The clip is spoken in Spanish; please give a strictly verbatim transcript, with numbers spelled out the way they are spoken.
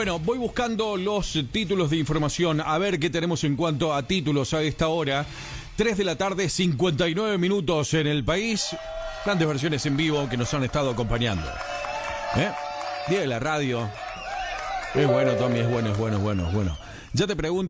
Bueno, voy buscando los títulos de información, a ver qué tenemos en cuanto a títulos a esta hora. tres de la tarde, cincuenta y nueve minutos en el país. Grandes versiones en vivo que nos han estado acompañando. ¿Eh? Día de la radio. Es bueno, Tommy, es bueno, es bueno, es bueno, es bueno. Ya te pregunto.